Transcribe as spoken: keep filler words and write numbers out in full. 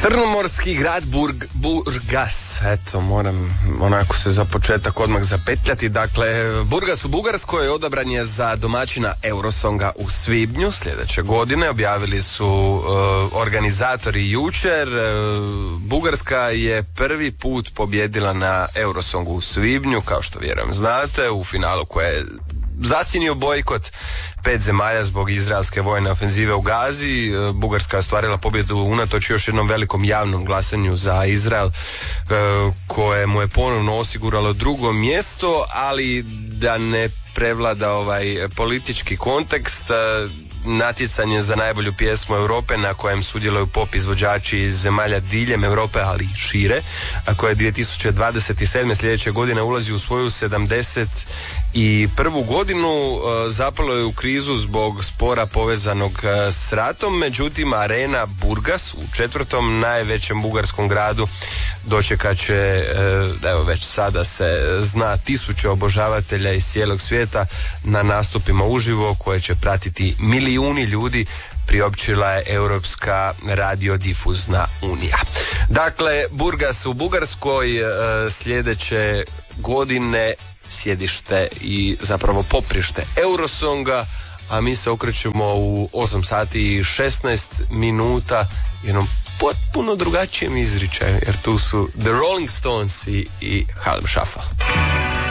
Crnomorski grad Burg, Burgas, eto moram onako se za početak odmah zapetljati. Dakle, Burgas u Bugarskoj odabran je za domaćina Eurosonga u svibnju sljedeće godine. Objavili su uh, organizatori jučer. Uh, Bugarska je prvi put pobjedila na Eurosongu u svibnju, kao što vjerujem znate, u finalu koje je zasjenio bojkot pet zemalja zbog izraelske vojne ofenzive u Gazi. Bugarska je ostvarila pobjedu unatoč još jednom velikom javnom glasanju za Izrael, koje mu je ponovno osiguralo drugo mjesto, ali da ne prevlada ovaj politički kontekst, natjecanje za najbolju pjesmu Europe na kojem sudjeluju pop izvođači iz zemalja diljem Europe, ali i šire, a koje dvije tisuće dvadeset sedme sljedeće godine ulazi u svoju sedamdeset i prvu godinu, zapalo je u krizu zbog spora povezanog s ratom. Međutim, arena Burgas u četvrtom najvećem bugarskom gradu dočekat će, evo već sada se zna, tisuće obožavatelja iz cijelog svijeta na nastupima uživo koje će pratiti milijuni ljudi, priopćila je Europska radiodifuzna unija. Dakle, Burgas u Bugarskoj sljedeće godine sjedište i zapravo poprište Eurosonga, a mi se okrećemo u osam sati i šesnaest minuta jednom potpuno drugačijem izričaju, jer tu su The Rolling Stones i, i Harlem Shuffle.